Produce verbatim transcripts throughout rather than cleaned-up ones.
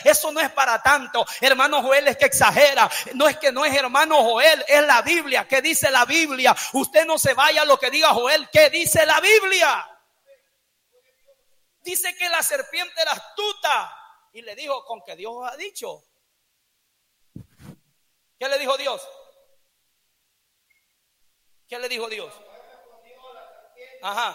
eso no es para tanto. Hermano Joel es que exagera. No es que no es hermano Joel, es la Biblia. ¿Qué dice la Biblia? Usted no se vaya a lo que diga Joel. ¿Qué dice la Biblia? Dice que la serpiente era astuta y le dijo: con que Dios os ha dicho. ¿Qué le dijo Dios? ¿Qué le dijo Dios? Ajá.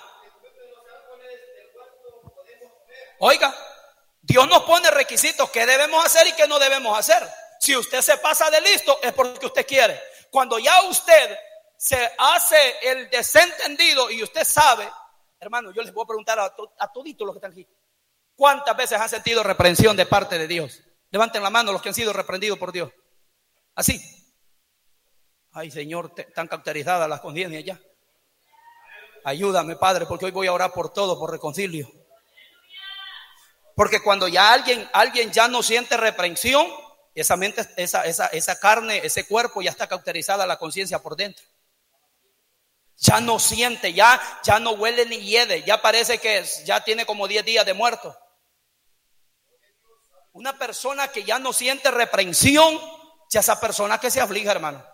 Oiga, Dios nos pone requisitos: qué debemos hacer y qué no debemos hacer. Si usted se pasa de listo, es porque usted quiere. Cuando ya usted se hace el desentendido y usted sabe, hermano, yo les voy a preguntar a, to, a toditos los que están aquí: ¿cuántas veces han sentido reprensión de parte de Dios? Levanten la mano los que han sido reprendidos por Dios. Así. Ay, Señor, te, están cauterizadas las conciencias ya. Ayúdame, Padre, porque hoy voy a orar por todo, por reconcilio. Porque cuando ya alguien, alguien ya no siente reprensión, esa mente, esa, esa, esa carne, ese cuerpo ya está cauterizada la conciencia por dentro. Ya no siente, ya, ya no huele ni hiede, ya parece que ya tiene como diez días de muerto. Una persona que ya no siente reprensión, ya esa persona que se aflige, hermano.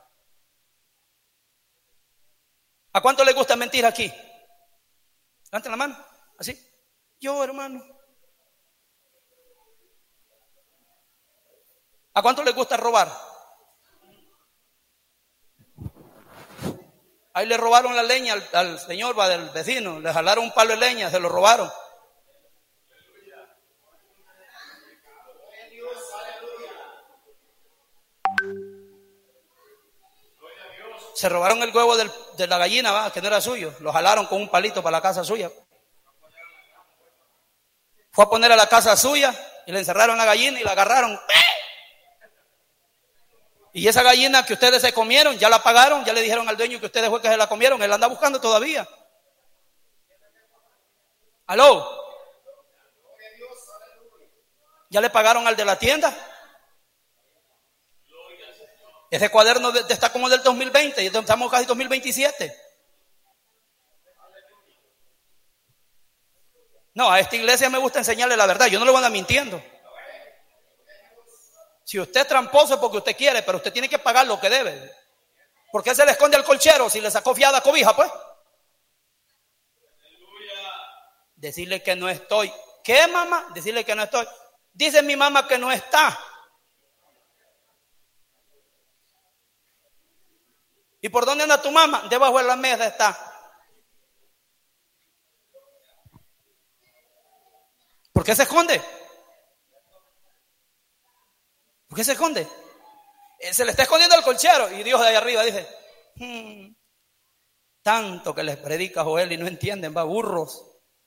¿A cuánto le gusta mentir aquí? Levanten la mano, así. Yo, hermano. ¿A cuánto le gusta robar? Ahí le robaron la leña al, al señor, va, del vecino. Le jalaron un palo de leña, se lo robaron. Se robaron el huevo del, de la gallina, ¿va? Que no era suyo. Lo jalaron con un palito para la casa suya. Fue a poner a la casa suya y le encerraron la gallina y la agarraron. Y esa gallina que ustedes se comieron, ya la pagaron, ya le dijeron al dueño que ustedes fue que se la comieron. Él anda buscando todavía. ¿Aló? ¿Ya le pagaron al de la tienda? Ese cuaderno de, de está como del dos mil veinte y estamos casi dos mil veintisiete. No, a esta iglesia me gusta enseñarle la verdad. Yo no le voy a andar mintiendo. Si usted es tramposo es porque usted quiere, pero usted tiene que pagar lo que debe. ¿Por qué se le esconde al colchero si le sacó fiada cobija, pues? Decirle que no estoy. ¿Qué, mamá? Decirle que no estoy. Dice mi mamá que no está. ¿Y por dónde anda tu mamá? Debajo de la mesa está. ¿Por qué se esconde? ¿Por qué se esconde? Se le está escondiendo al colchero. Y Dios de ahí arriba dice: hmm, tanto que les predica Joel y no entienden, va, burros.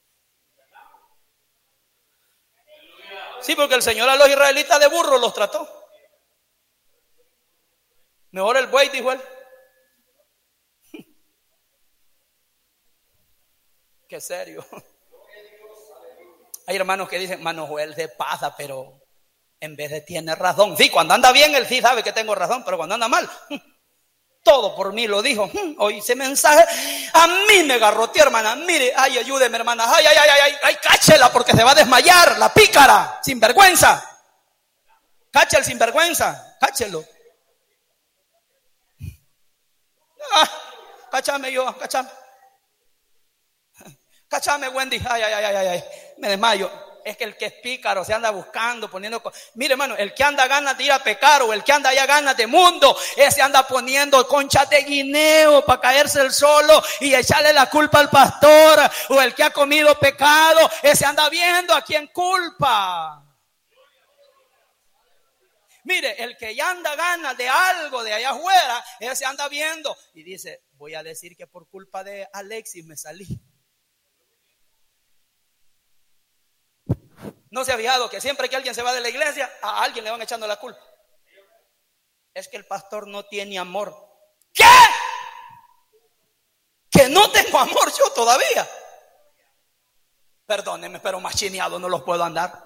Sí, porque el Señor a los israelitas de burros los trató. Mejor el buey, dijo él. Qué serio. Hay hermanos que dicen: hermano Joel se pasa, pero en vez de tiene razón. Sí, cuando anda bien él sí sabe que tengo razón, pero cuando anda mal, todo por mí lo dijo. Hoy ese mensaje a mí me garroteó, hermana. Mire, ay, ayúdeme, hermana. Ay, ay, ay, ay, ay, cáchela porque se va a desmayar, la pícara, sinvergüenza. Cacha el sinvergüenza, cáchelo. Ah, cáchame yo, cáchame. Cáchame, Wendy. Ay, ay, ay, ay, ay, me desmayo. Es que el que es pícaro se anda buscando, poniendo. Mire, hermano, el que anda ganas de ir a pecar o el que anda ya ganas de mundo, ese anda poniendo conchas de guineo para caerse el solo y echarle la culpa al pastor. O el que ha comido pecado, ese anda viendo a quién culpa. Mire, el que ya anda ganas de algo de allá afuera, ese anda viendo y dice: voy a decir que por culpa de Alexis me salí. ¿No se ha fijado que siempre que alguien se va de la iglesia, a alguien le van echando la culpa? Es que el pastor no tiene amor. ¿Qué? Que no tengo amor yo todavía. Perdónenme, pero más chineado no los puedo andar.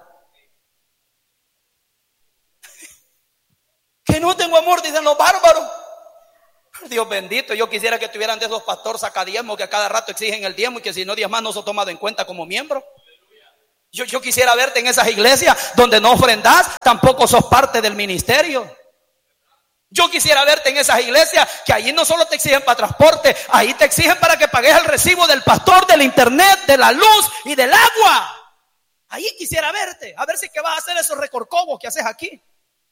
Que no tengo amor, dicen los bárbaros. Dios bendito, yo quisiera que tuvieran de esos pastores sacadiezmos que a cada rato exigen el diezmo y que si no diezmas no son tomados en cuenta como miembro. Yo, yo quisiera verte en esas iglesias donde no ofrendas, tampoco sos parte del ministerio. Yo quisiera verte en esas iglesias que allí no solo te exigen para transporte, ahí te exigen para que pagues el recibo del pastor, del internet, de la luz y del agua. Ahí quisiera verte, a ver si que vas a hacer esos recorcobos que haces aquí.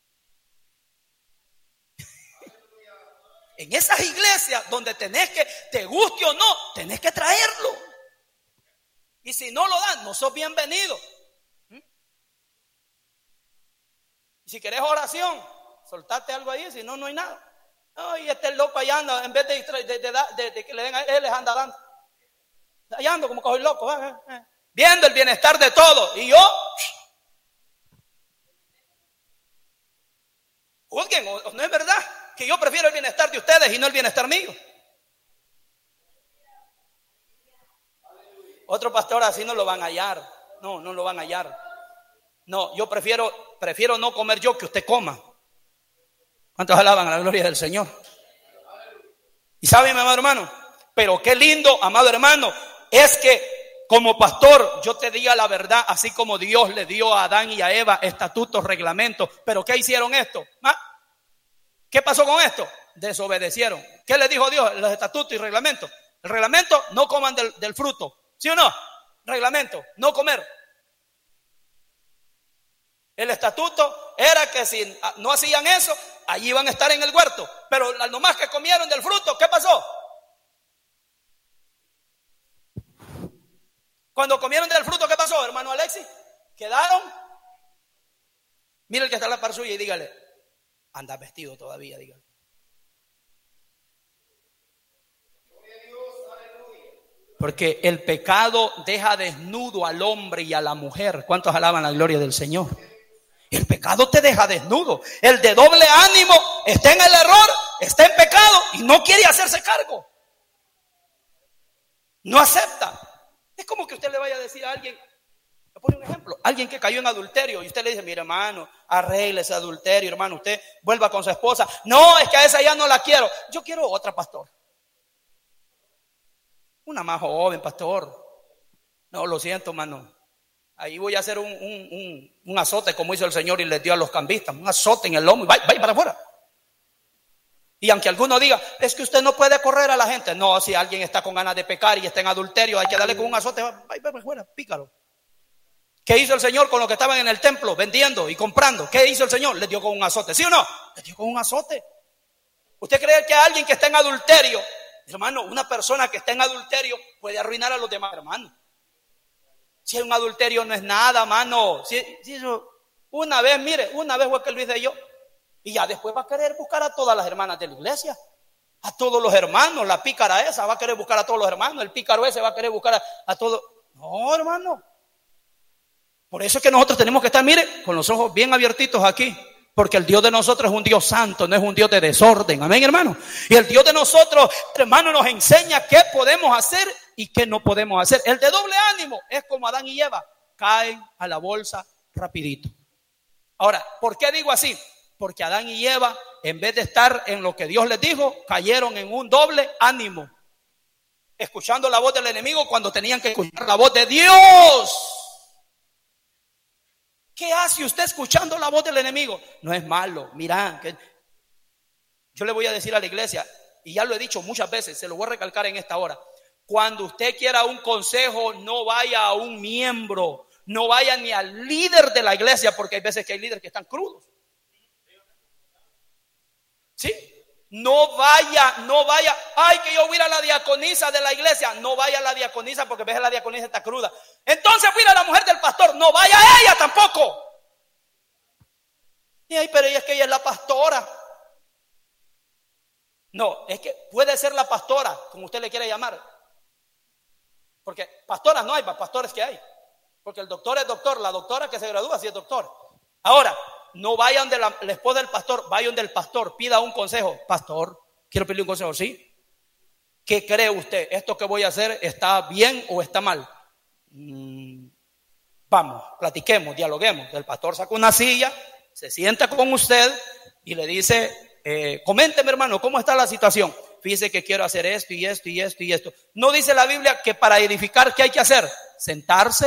En esas iglesias donde tenés que, te guste o no, tenés que traerlo. Y si no lo dan, no sos bienvenido. ¿Mm? Y si querés oración, soltate algo ahí, si no, no hay nada. Ay, este loco allá anda, en vez de, de, de, de, de, de que le den a él, les anda dando. Allá ando como cojo loco, eh, eh, viendo el bienestar de todos. Y yo, juzguen, o, no es verdad que yo prefiero el bienestar de ustedes y no el bienestar mío. Otro pastor así no lo van a hallar. No, no lo van a hallar. No, yo prefiero, prefiero no comer yo que usted coma. ¿Cuántos alaban a la gloria del Señor? Y saben, mi amado hermano, pero qué lindo, amado hermano, es que como pastor yo te diga la verdad, así como Dios le dio a Adán y a Eva estatutos, reglamentos. ¿Pero qué hicieron esto? ¿Ah? ¿Qué pasó con esto? Desobedecieron. ¿Qué les dijo Dios? Los estatutos y reglamentos. El reglamento, no coman del, del fruto. ¿Sí o no? Reglamento, no comer. El estatuto era que si no hacían eso, allí iban a estar en el huerto. Pero nomás que comieron del fruto, ¿qué pasó? Cuando comieron del fruto, ¿qué pasó, hermano Alexis? Quedaron. Mira el que está en la par suya y dígale, anda vestido todavía, dígale. Porque el pecado deja desnudo al hombre y a la mujer. ¿Cuántos alaban la gloria del Señor? El pecado te deja desnudo. El de doble ánimo está en el error, está en pecado y no quiere hacerse cargo. No acepta. Es como que usted le vaya a decir a alguien, le pone un ejemplo, alguien que cayó en adulterio y usted le dice, mire hermano, arregle ese adulterio, hermano, usted vuelva con su esposa. No, es que a esa ya no la quiero. Yo quiero otra, pastor. Una más joven, pastor. No, lo siento, hermano. Ahí voy a hacer un, un, un, un azote como hizo el Señor y les dio a los cambistas. Un azote en el lomo y vaya, vaya para afuera. Y aunque alguno diga, es que usted no puede correr a la gente. No, si alguien está con ganas de pecar y está en adulterio, hay que darle con un azote. Vaya, vaya para afuera, pícaro. ¿Qué hizo el Señor con los que estaban en el templo vendiendo y comprando? ¿Qué hizo el Señor? Les dio con un azote. ¿Sí o no? Les dio con un azote. ¿Usted cree que alguien que está en adulterio, hermano, una persona que está en adulterio puede arruinar a los demás hermanos? Si un adulterio no es nada, mano. Si, si eso, una vez, mire, una vez fue que lo hice yo. Y ya después va a querer buscar a todas las hermanas de la iglesia. A todos los hermanos. La pícara esa va a querer buscar a todos los hermanos. El pícaro ese va a querer buscar a, a todos. No, hermano. Por eso es que nosotros tenemos que estar, mire, con los ojos bien abiertitos aquí. Porque el Dios de nosotros es un Dios santo, no es un Dios de desorden. Amén, hermano. Y el Dios de nosotros, hermano, nos enseña qué podemos hacer y qué no podemos hacer. El de doble ánimo es como Adán y Eva, caen a la bolsa rapidito. Ahora, ¿por qué digo así? Porque Adán y Eva, en vez de estar en lo que Dios les dijo, cayeron en un doble ánimo, escuchando la voz del enemigo cuando tenían que escuchar la voz de Dios. ¿Qué hace usted escuchando la voz del enemigo? No es malo, mira, que yo le voy a decir a la iglesia, y ya lo he dicho muchas veces, se lo voy a recalcar en esta hora. Cuando usted quiera un consejo, no vaya a un miembro, no vaya ni al líder de la iglesia, porque hay veces que hay líderes que están crudos. ¿Sí? No vaya, no vaya, ay, que yo voy a ir a la diaconisa de la iglesia. No vaya a la diaconisa porque ves que la diaconisa está cruda. Entonces fui a la mujer del pastor. No vaya a ella tampoco. Y ay, pero ella es que ella es la pastora. No, es que puede ser la pastora, como usted le quiere llamar. Porque pastoras no hay, pastores que hay. Porque el doctor es doctor, la doctora que se gradúa sí es doctor. Ahora, no vayan de la, la esposa del pastor, vayan del pastor, pida un consejo. Pastor, quiero pedirle un consejo, ¿sí? ¿Qué cree usted? ¿Esto que voy a hacer está bien o está mal? Mm, vamos, platiquemos, dialoguemos. El pastor saca una silla, se sienta con usted y le dice, eh, coménteme hermano, ¿cómo está la situación? Fíjese que quiero hacer esto y esto y esto y esto. No dice la Biblia que para edificar, ¿qué hay que hacer? Sentarse,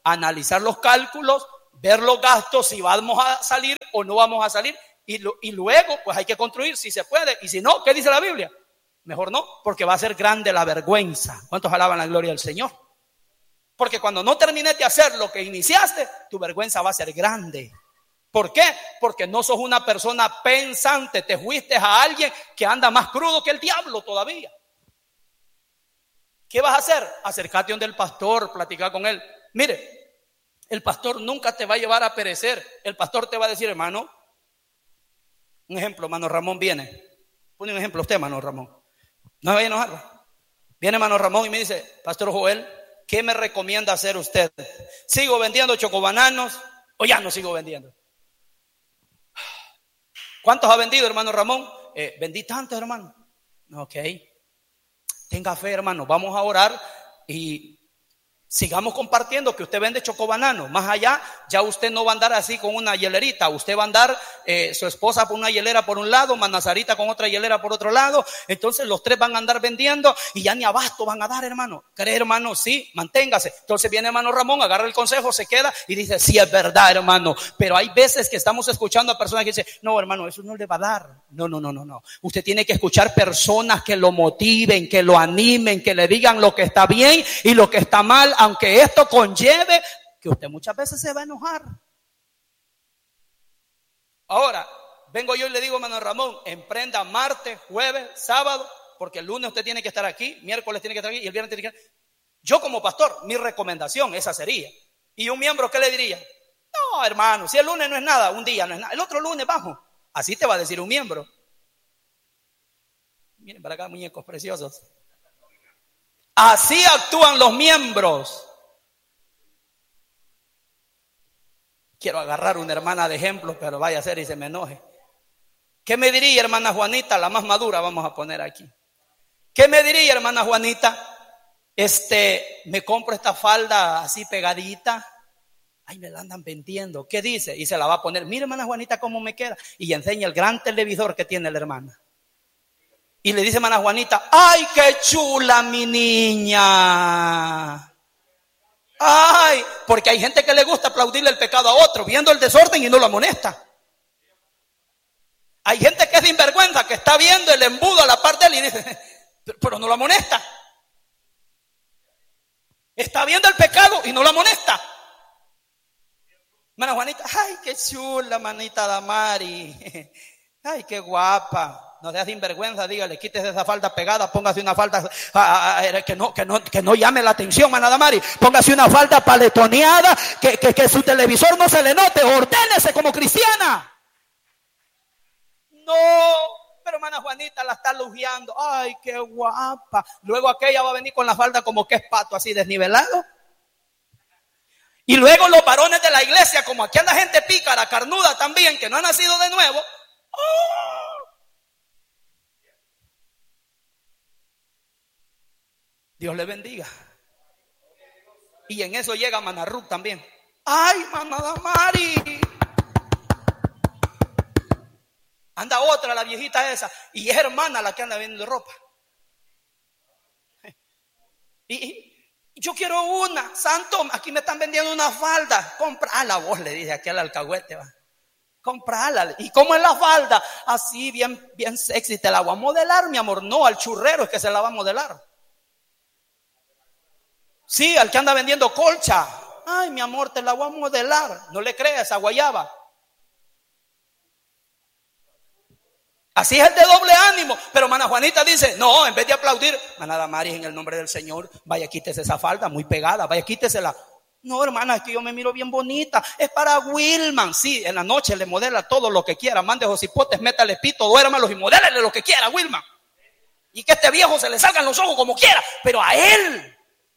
analizar los cálculos, ver los gastos, si vamos a salir o no vamos a salir, y, lo, y luego pues hay que construir si se puede, y si no, ¿qué dice la Biblia? Mejor no, porque va a ser grande la vergüenza. ¿Cuántos alaban la gloria del Señor? Porque cuando no termines de hacer lo que iniciaste, tu vergüenza va a ser grande. ¿Por qué? Porque no sos una persona pensante, te fuiste a alguien que anda más crudo que el diablo todavía. ¿Qué vas a hacer? Acércate donde el pastor, platicar con él. Mire, el pastor nunca te va a llevar a perecer. El pastor te va a decir, hermano, un ejemplo, hermano Ramón viene. Pone un ejemplo usted, hermano Ramón. No me vaya a enojar. Viene hermano Ramón y me dice, pastor Joel, ¿qué me recomienda hacer usted? ¿Sigo vendiendo chocobananos o ya no sigo vendiendo? ¿Cuántos ha vendido, hermano Ramón? Eh, vendí tantos, hermano. Ok. Tenga fe, hermano. Vamos a orar y sigamos compartiendo que usted vende chocobananos. Más allá, ya usted no va a andar así con una hielerita. Usted va a andar, eh, su esposa con una hielera por un lado, Manazarita con otra hielera por otro lado. Entonces los tres van a andar vendiendo y ya ni abasto van a dar, hermano. ¿Cree, hermano? Sí, manténgase. Entonces viene hermano Ramón, agarra el consejo, se queda y dice, sí, es verdad, hermano. Pero hay veces que estamos escuchando a personas que dicen, no, hermano, eso no le va a dar. No, no, no, no, no. Usted tiene que escuchar personas que lo motiven, que lo animen, que le digan lo que está bien y lo que está mal, aunque esto conlleve que usted muchas veces se va a enojar. Ahora, vengo yo y le digo, hermano Ramón, emprenda martes, jueves, sábado, porque el lunes usted tiene que estar aquí, miércoles tiene que estar aquí y el viernes tiene que estar. Yo como pastor, mi recomendación, esa sería. ¿Y un miembro qué le diría? No, hermano, si el lunes no es nada, un día no es nada, el otro lunes bajo. Así te va a decir un miembro. Miren para acá, muñecos preciosos. Así actúan los miembros. Quiero agarrar una hermana de ejemplo, pero vaya a ser y se me enoje. ¿Qué me diría, hermana Juanita? La más madura vamos a poner aquí. ¿Qué me diría, hermana Juanita? Este, me compro esta falda así pegadita. Ay, me la andan vendiendo. ¿Qué dice? Y se la va a poner. Mira, hermana Juanita, cómo me queda. Y enseña el gran televisor que tiene la hermana. Y le dice hermana Juanita, ay, qué chula mi niña. Ay, porque hay gente que le gusta aplaudirle el pecado a otro, viendo el desorden y no lo amonesta. Hay gente que es sinvergüenza, que está viendo el embudo a la par de él y dice, pero no lo amonesta. Está viendo el pecado y no lo amonesta. Hermana Juanita, ay, qué chula, manita Damari. Ay, qué guapa. No sea sinvergüenza, dígale, quítese esa falda pegada, póngase una falda a, a, a, que, no, que, no, que no llame la atención, hermana Damari. Póngase una falda paletoneada, que, que, que su televisor no se le note, ordénese como cristiana. No, pero hermana Juanita la está lujeando. Ay, qué guapa. Luego aquella va a venir con la falda como que es pato, así desnivelado. Y luego los varones de la iglesia, como aquí anda gente pícara, carnuda también, que no ha nacido de nuevo. ¡Oh! Dios le bendiga. Y en eso llega Manarruc también. ¡Ay, manada Mari! Anda otra, la viejita esa. Y es hermana la que anda vendiendo ropa. Y, y yo quiero una. Santo, aquí me están vendiendo una falda. Comprala vos, le dije aquí al alcahuete. Va. Comprala. ¿Y cómo es la falda? Así, bien, bien sexy. Te la voy a modelar, mi amor. No, al churrero es que se la va a modelar. Sí, al que anda vendiendo colcha. Ay, mi amor, te la voy a modelar. No le creas a guayaba. Así es el de doble ánimo. Pero hermana Juanita dice, no, en vez de aplaudir, hermana Damaris, en el nombre del Señor, vaya, quítese esa falda muy pegada, vaya, quítesela. No, hermana, es que yo me miro bien bonita. Es para Wilman. Sí, en la noche le modela todo lo que quiera. Mande josipotes, métale pito, duérmalos y modélele lo que quiera, Wilman. Y que este viejo se le salgan los ojos como quiera, pero a él.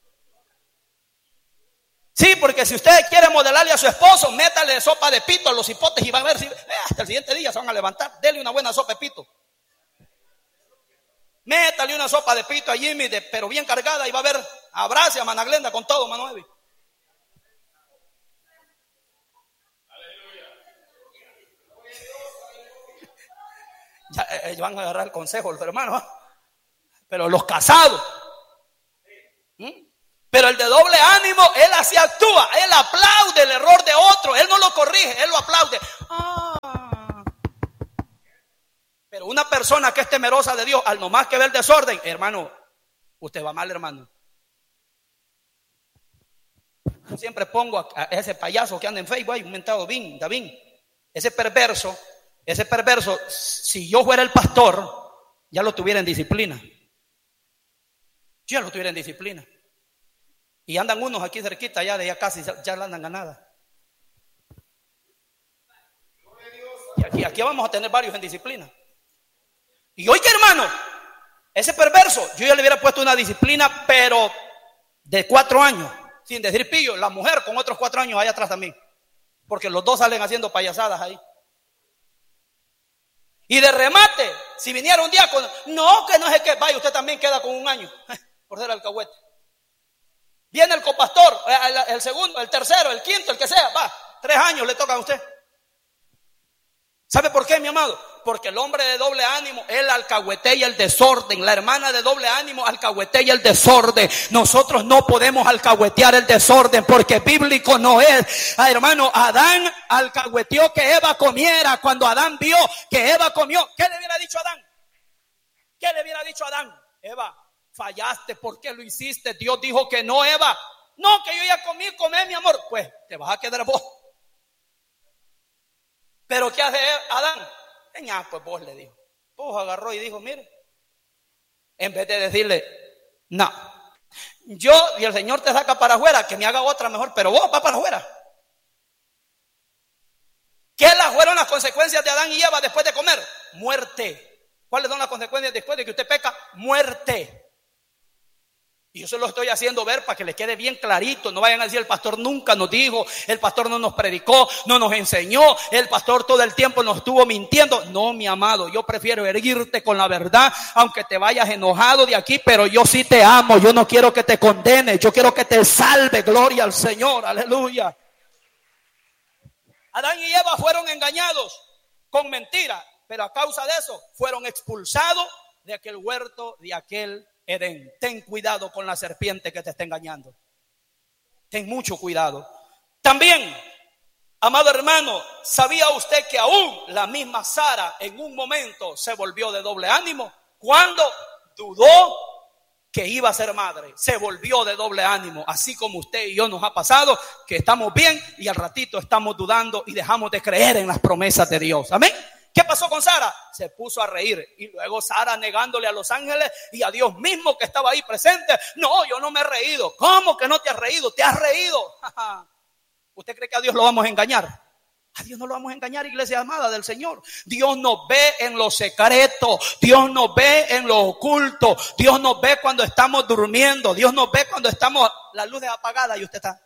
Sí, porque si usted quiere modelarle a su esposo, métale sopa de pito a los hipotes y va a ver si eh, hasta el siguiente día se van a levantar. Dele una buena sopa de pito. Métale una sopa de pito a Jimmy, de, pero bien cargada, y va a ver, abrace a Mana Glenda con todo, Manuel. Ya eh, van a agarrar el consejo los hermanos, ¿eh? Pero los casados. ¿Mm? Pero el de doble ánimo, él así actúa. Él aplaude el error de otro. Él no lo corrige, él lo aplaude. Ah. Pero una persona que es temerosa de Dios, al nomás que ve el desorden, hermano, usted va mal, hermano. Yo siempre pongo a ese payaso que anda en Facebook, hay un mentado David, David, ese perverso, ese perverso, si yo fuera el pastor, ya lo tuviera en disciplina. Yo ya lo tuviera en disciplina. Y andan unos aquí cerquita, ya de ya casi, ya la andan ganada. Y aquí, aquí vamos a tener varios en disciplina. Y oiga, hermano, ese perverso, yo ya le hubiera puesto una disciplina, pero de cuatro años. Sin decir pillo, la mujer con otros cuatro años allá atrás también. Porque los dos salen haciendo payasadas ahí. Y de remate, si viniera un diácono, no, que no es que vaya, usted también queda con un año por ser alcahuete. Viene el copastor, el, el segundo, el tercero, el quinto, el que sea, va, tres años le toca a usted. ¿Sabe por qué, mi amado? Porque el hombre de doble ánimo, él alcahuetea el desorden. La hermana de doble ánimo alcahuetea el desorden. Nosotros no podemos alcahuetear el desorden porque bíblico no es. Ah, hermano, Adán alcahueteó que Eva comiera. Cuando Adán vio que Eva comió, ¿qué le hubiera dicho a Adán? ¿Qué le hubiera dicho a Adán? Eva, fallaste, ¿por qué lo hiciste? Dios dijo que no, Eva. No, que yo ya comí, comé, mi amor. Pues te vas a quedar vos. Pero ¿qué hace Adán? Ya, pues vos le dijo. Vos agarró y dijo, mire, en vez de decirle, no, yo y el Señor te saca para afuera, que me haga otra mejor, pero vos va para afuera. ¿Qué las fueron las consecuencias de Adán y Eva después de comer? Muerte. ¿Cuáles son las consecuencias después de que usted peca? Muerte. Y yo se lo estoy haciendo ver para que les quede bien clarito. No vayan a decir, el pastor nunca nos dijo, el pastor no nos predicó, no nos enseñó, el pastor todo el tiempo nos estuvo mintiendo. No, mi amado, yo prefiero herirte con la verdad, aunque te vayas enojado de aquí, pero yo sí te amo. Yo no quiero que te condenes, yo quiero que te salve. Gloria al Señor, aleluya. Adán y Eva fueron engañados con mentira, pero a causa de eso fueron expulsados de aquel huerto, de aquel Edén. Ten cuidado con la serpiente que te está engañando. Ten mucho cuidado. También, amado hermano, ¿sabía usted que aún la misma Sara en un momento se volvió de doble ánimo? Cuando dudó que iba a ser madre, se volvió de doble ánimo. Así como usted y yo nos ha pasado, que estamos bien y al ratito estamos dudando y dejamos de creer en las promesas de Dios. Amén. ¿Qué pasó con Sara? Se puso a reír. Y luego Sara negándole a los ángeles y a Dios mismo que estaba ahí presente. No, yo no me he reído. ¿Cómo que no te has reído? Te has reído. ¿Usted cree que a Dios lo vamos a engañar? A Dios no lo vamos a engañar, iglesia amada del Señor. Dios nos ve en lo secreto. Dios nos ve en lo oculto. Dios nos ve cuando estamos durmiendo. Dios nos ve cuando estamos, la luz es apagada y usted está.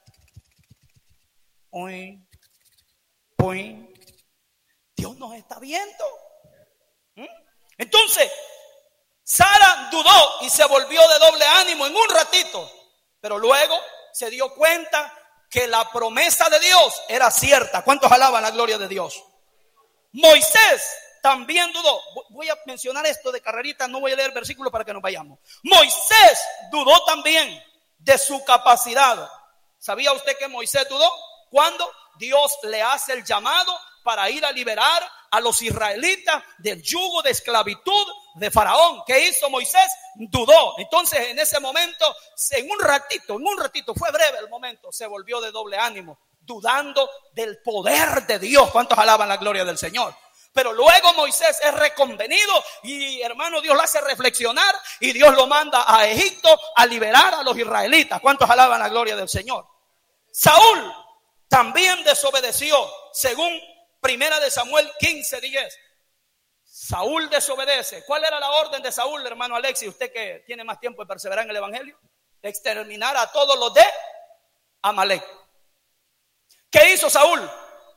Uy, uy. Dios nos está viendo. ¿Mm? Entonces, Sara dudó y se volvió de doble ánimo en un ratito, pero luego se dio cuenta que la promesa de Dios era cierta. ¿Cuántos alaban la gloria de Dios? Moisés también dudó. Voy a mencionar esto de carrerita, no voy a leer el versículo para que nos vayamos. Moisés dudó también de su capacidad. ¿Sabía usted que Moisés dudó? Cuando Dios le hace el llamado para ir a liberar a los israelitas del yugo de esclavitud de Faraón. ¿Qué hizo Moisés? Dudó. Entonces en ese momento, en un ratito, en un ratito, fue breve el momento, se volvió de doble ánimo, dudando del poder de Dios. ¿Cuántos alaban la gloria del Señor? Pero luego Moisés es reconvenido y, hermano, Dios lo hace reflexionar y Dios lo manda a Egipto a liberar a los israelitas. ¿Cuántos alaban la gloria del Señor? Saúl también desobedeció, según Primera de Samuel quince diez. Saúl desobedece. ¿Cuál era la orden de Saúl, hermano Alexis? Usted que tiene más tiempo de perseverar en el evangelio. Exterminar a todos los de Amalek. ¿Qué hizo Saúl?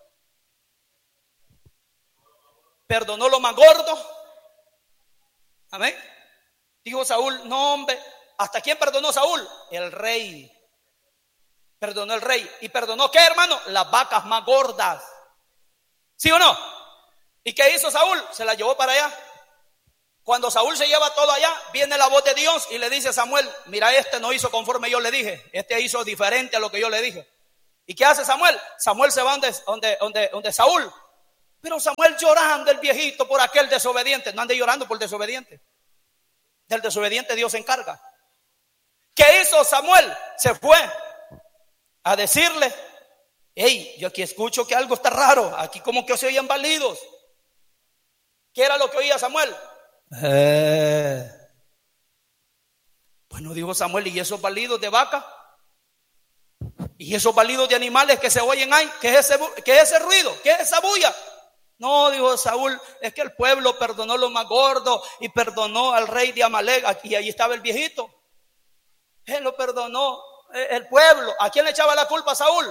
Perdonó lo más gordo. Amén. Dijo Saúl, no hombre. ¿Hasta quién perdonó Saúl? El rey. Perdonó el rey. ¿Y perdonó qué, hermano? Las vacas más gordas. ¿Sí o no? ¿Y qué hizo Saúl? Se la llevó para allá. Cuando Saúl se lleva todo allá, viene la voz de Dios y le dice a Samuel, mira, este no hizo conforme yo le dije, este hizo diferente a lo que yo le dije. ¿Y qué hace Samuel? Samuel se va donde, donde, donde, donde Saúl. Pero Samuel llorando, el viejito, por aquel desobediente. No ande llorando por el desobediente. Del desobediente Dios se encarga. ¿Qué hizo Samuel? Se fue a decirle, hey, yo aquí escucho que algo está raro, aquí como que se oían balidos. ¿Qué era lo que oía Samuel? Eh. Bueno, dijo Samuel, ¿y esos balidos de vaca? ¿Y esos balidos de animales que se oyen ahí? ¿Qué es ese, qué es ese ruido? ¿Qué es esa bulla? No, dijo Saúl, es que el pueblo perdonó lo más gordo y perdonó al rey de Amalek. Y ahí estaba el viejito. Él lo perdonó, el pueblo. ¿A quién le echaba la culpa Saúl?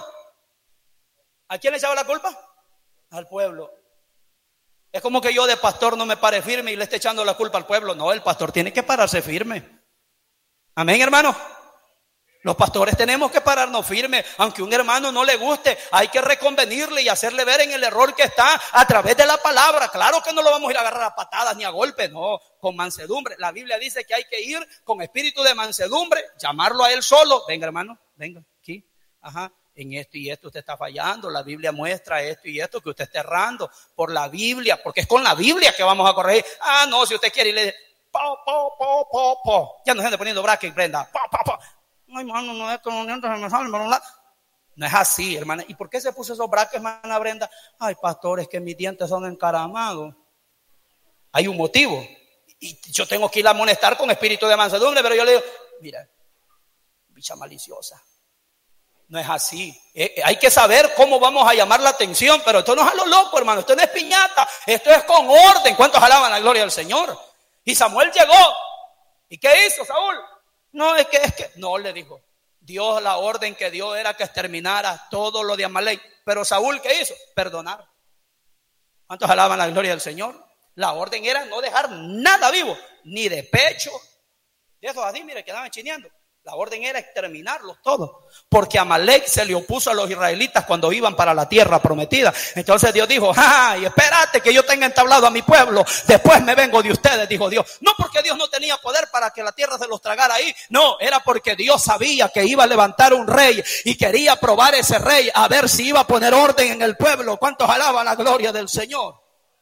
¿A quién le echaba la culpa? Al pueblo. Es como que yo de pastor no me pare firme y le esté echando la culpa al pueblo. No, el pastor tiene que pararse firme. Amén, hermano. Los pastores tenemos que pararnos firmes. Aunque un hermano no le guste, hay que reconvenirle y hacerle ver en el error que está a través de la palabra. Claro que no lo vamos a ir a agarrar a patadas ni a golpes, no, con mansedumbre. La Biblia dice que hay que ir con espíritu de mansedumbre, llamarlo a él solo. Venga, hermano, venga, aquí, ajá. En esto y esto usted está fallando, la Biblia muestra esto y esto que usted está errando por la Biblia, porque es con la Biblia que vamos a corregir. Ah, no, si usted quiere y le dice, po, po, po, po, po. Ya no se anda poniendo bracket, Brenda, po, po, po. Ay, hermano, no es que los dientes se me salen, no es así, hermana. ¿Y por qué se puso esos brackets, hermana Brenda? Ay, pastor, es que mis dientes son encaramados. Hay un motivo. Y yo tengo que ir a amonestar con espíritu de mansedumbre, pero yo le digo, mira, bicha maliciosa. No es así. Eh, hay que saber cómo vamos a llamar la atención, pero esto no es a lo loco, hermano. Esto no es piñata. Esto es con orden. ¿Cuántos alaban la gloria del Señor? Y Samuel llegó. ¿Y qué hizo Saúl? No, es que, es que, no, le dijo. Dios, la orden que dio era que exterminara todo lo de Amalek. Pero Saúl, ¿qué hizo? Perdonar. ¿Cuántos alaban la gloria del Señor? La orden era no dejar nada vivo, ni de pecho. De esos así, mire, quedaban chineando. La orden era exterminarlos todos, porque Amalek se le opuso a los israelitas cuando iban para la tierra prometida. Entonces Dios dijo, ay, espérate que yo tenga entablado a mi pueblo, después me vengo de ustedes, dijo Dios. No porque Dios no tenía poder para que la tierra se los tragara ahí, no, era porque Dios sabía que iba a levantar un rey y quería probar ese rey a ver si iba a poner orden en el pueblo. ¿Cuántos alaban la gloria del Señor?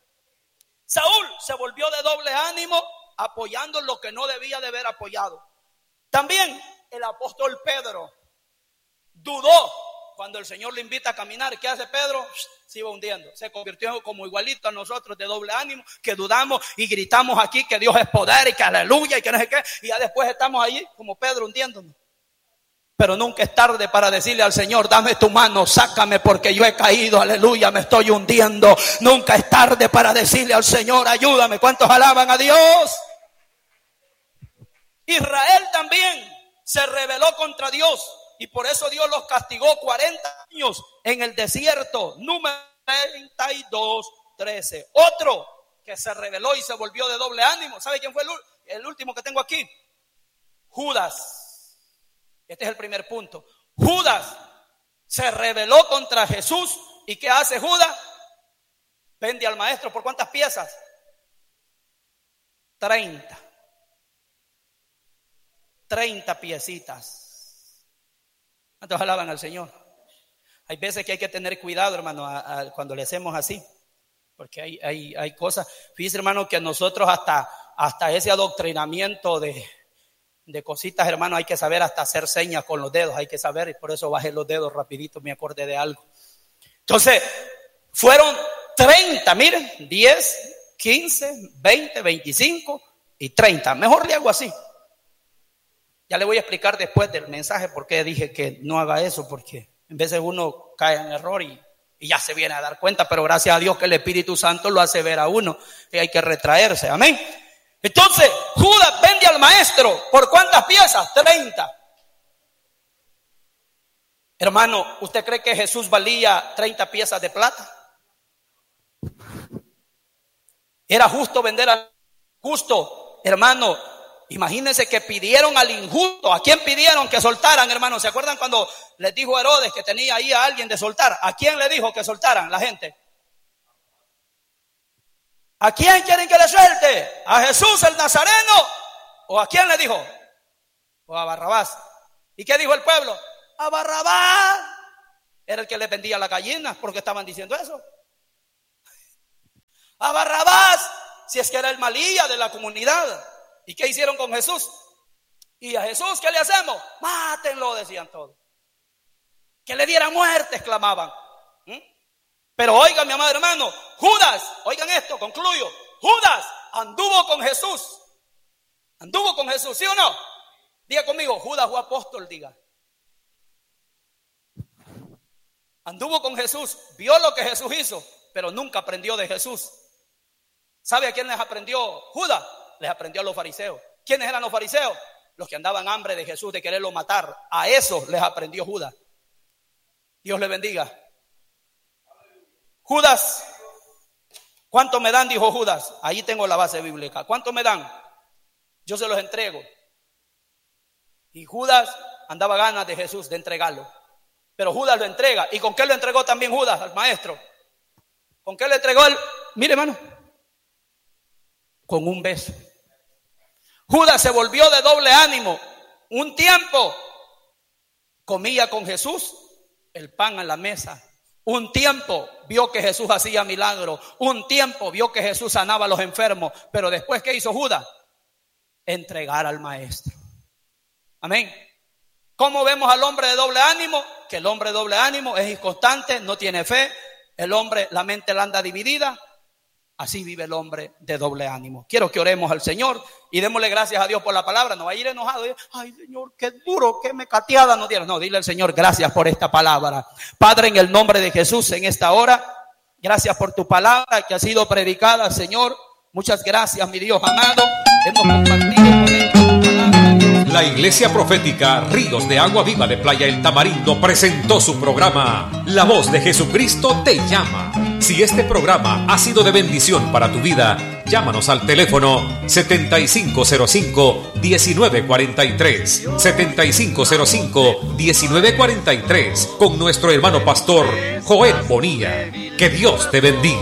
Saúl se volvió de doble ánimo, apoyando lo que no debía de haber apoyado. También el apóstol Pedro dudó cuando el Señor le invita a caminar. ¿Qué hace Pedro? Se iba hundiendo. Se convirtió como igualito a nosotros, de doble ánimo, que dudamos y gritamos aquí que Dios es poder y que aleluya y que no sé qué. Y ya después estamos allí como Pedro hundiéndonos. Pero nunca es tarde para decirle al Señor, dame tu mano, sácame porque yo he caído, aleluya, me estoy hundiendo. Nunca es tarde para decirle al Señor, ayúdame. ¿Cuántos alaban a Dios? Israel también se rebeló contra Dios y por eso Dios los castigó cuarenta años en el desierto. Número treinta y dos, trece. Otro que se rebeló y se volvió de doble ánimo. ¿Sabe quién fue el, el último que tengo aquí? Judas. Este es el primer punto. Judas se rebeló contra Jesús. ¿Y qué hace Judas? Vende al maestro. ¿Por cuántas piezas? treinta. treinta piecitas. ¿Cuántos alaban al Señor? Hay veces que hay que tener cuidado, hermano, a, a, cuando le hacemos así. Porque hay, hay, hay cosas. Fíjense, hermano, que nosotros hasta, hasta ese adoctrinamiento de, de cositas, hermano, hay que saber hasta hacer señas con los dedos. Hay que saber, y por eso bajé los dedos rapidito, me acordé de algo. Entonces, fueron treinta, miren, diez, quince, veinte, veinticinco y treinta. Mejor le hago así. Ya le voy a explicar después del mensaje por qué dije que no haga eso, porque en veces uno cae en error y, y ya se viene a dar cuenta, pero gracias a Dios que el Espíritu Santo lo hace ver a uno y hay que retraerse, amén. Entonces, Judas vende al maestro, ¿por cuántas piezas? treinta. Hermano, ¿usted cree que Jesús valía treinta piezas de plata? ¿Era justo vender al justo, hermano? Imagínense que pidieron al injusto. ¿A quién pidieron que soltaran, hermano? ¿Se acuerdan cuando les dijo Herodes que tenía ahí a alguien de soltar? ¿A quién le dijo que soltaran la gente? ¿A quién quieren que le suelte? ¿A Jesús el Nazareno? ¿O a quién le dijo? ¿O a Barrabás? ¿Y qué dijo el pueblo? A Barrabás. Era el que le vendía las gallinas, porque estaban diciendo eso. A Barrabás, si es que era el malilla de la comunidad. ¿Y qué hicieron con Jesús? ¿Y a Jesús qué le hacemos? Mátenlo, decían todos. Que le dieran muerte, exclamaban. ¿Mm? Pero oigan, mi amado hermano, Judas, oigan esto, concluyo. Judas anduvo con Jesús. Anduvo con Jesús, ¿sí o no? Diga conmigo, Judas fue apóstol, diga. Anduvo con Jesús, vio lo que Jesús hizo, pero nunca aprendió de Jesús. ¿Sabe a quién les aprendió Judas? Les aprendió a los fariseos. ¿Quiénes eran los fariseos? Los que andaban hambre de Jesús, de quererlo matar. A esos les aprendió Judas. Dios le bendiga. Judas, ¿cuánto me dan? Dijo Judas. Ahí tengo la base bíblica. ¿Cuánto me dan? Yo se los entrego. Y Judas andaba ganas de Jesús, de entregarlo. Pero Judas lo entrega. ¿Y con qué lo entregó también Judas al maestro? ¿Con qué le entregó él? Mire, hermano, con un beso. Judas se volvió de doble ánimo. Un tiempo comía con Jesús el pan en la mesa. Un tiempo vio que Jesús hacía milagros. Un tiempo vio que Jesús sanaba a los enfermos. Pero después, ¿qué hizo Judas? Entregar al maestro. Amén. ¿Cómo vemos al hombre de doble ánimo? Que el hombre de doble ánimo es inconstante, no tiene fe. El hombre, la mente la anda dividida. Así vive el hombre de doble ánimo. Quiero que oremos al Señor y démosle gracias a Dios por la palabra. No va a ir enojado. Ay, Señor, qué duro, qué mecateada nos dieron. No, dile al Señor, gracias por esta palabra. Padre, en el nombre de Jesús, en esta hora, gracias por tu palabra que ha sido predicada, Señor. Muchas gracias, mi Dios amado. Hemos compartido con él tu palabra. La Iglesia Profética Ríos de Agua Viva de Playa El Tamarindo presentó su programa La Voz de Jesucristo te llama. Si este programa ha sido de bendición para tu vida, llámanos al teléfono setenta y cinco cero cinco, diecinueve cuarenta y tres, setenta y cinco cero cinco, diecinueve cuarenta y tres, con nuestro hermano pastor Joel Bonilla. Que Dios te bendiga.